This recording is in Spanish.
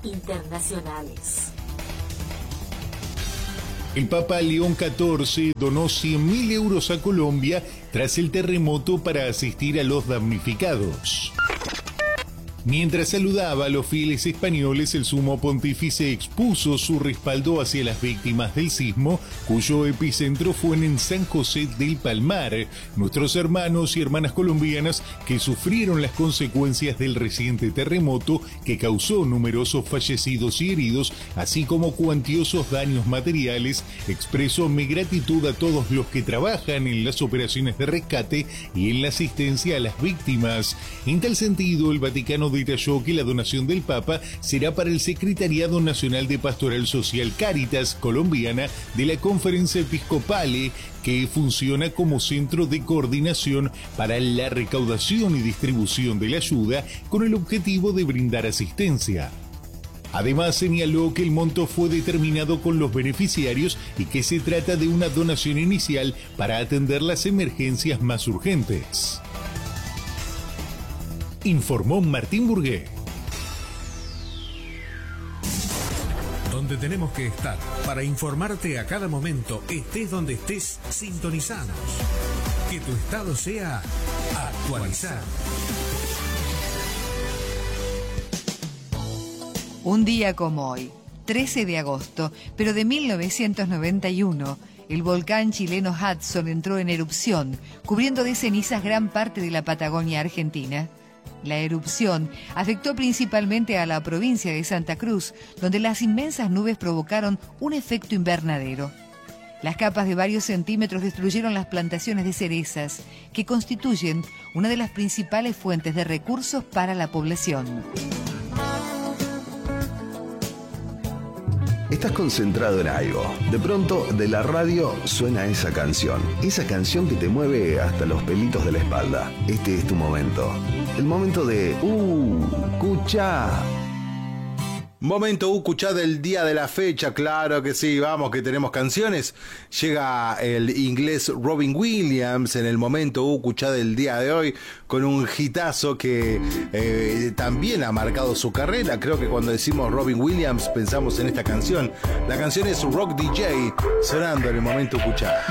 internacionales. El Papa León XIV donó 100.000 euros a Colombia tras el terremoto para asistir a los damnificados. Mientras saludaba a los fieles españoles, el sumo pontífice expuso su respaldo hacia las víctimas del sismo, cuyo epicentro fue en San José del Palmar, nuestros hermanos y hermanas colombianas que sufrieron las consecuencias del reciente terremoto que causó numerosos fallecidos y heridos, así como cuantiosos daños materiales. Expreso mi gratitud a todos los que trabajan en las operaciones de rescate y en la asistencia a las víctimas. En tal sentido, el Vaticano detalló que la donación del Papa será para el Secretariado Nacional de Pastoral Social Cáritas colombiana de la Conferencia Episcopale, que funciona como centro de coordinación para la recaudación y distribución de la ayuda con el objetivo de brindar asistencia. Además, señaló que el monto fue determinado con los beneficiarios y que se trata de una donación inicial para atender las emergencias más urgentes. Informó Martín Burgué. Donde tenemos que estar para informarte a cada momento, estés donde estés, sintonizanos. Que tu estado sea actualizado. Un día como hoy, 13 de agosto, pero de 1991, el volcán chileno Hudson entró en erupción, cubriendo de cenizas gran parte de la Patagonia argentina. La erupción afectó principalmente a la provincia de Santa Cruz, donde las inmensas nubes provocaron un efecto invernadero. Las capas de varios centímetros destruyeron las plantaciones de cerezas, que constituyen una de las principales fuentes de recursos para la población. Estás concentrado en algo. De pronto, de la radio suena esa canción. Esa canción que te mueve hasta los pelitos de la espalda. Este es tu momento. El momento de escucha. Momento Ucuchá del día de la fecha, claro que sí, vamos que tenemos canciones. Llega el inglés Robin Williams en el momento Ucuchá del día de hoy con un hitazo que también ha marcado su carrera. Creo que cuando decimos Robin Williams pensamos en esta canción. La canción es Rock DJ, sonando en el momento Ucuchá.